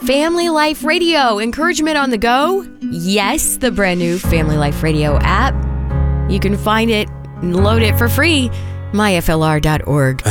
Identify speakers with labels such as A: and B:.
A: Family Life Radio, encouragement on the go. Yes, the brand new Family Life Radio app. You can find it and load it for free, myflr.org.